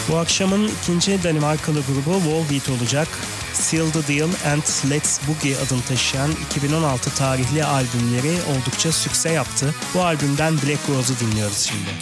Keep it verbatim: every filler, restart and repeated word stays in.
Bu akşamın ikinci Danimarkalı grubu Volbeat olacak. Seal the Deal and Let's Boogie adını taşıyan iki bin on altı tarihli albümleri oldukça sükse yaptı. Bu albümden Black Rose'u dinliyoruz şimdi.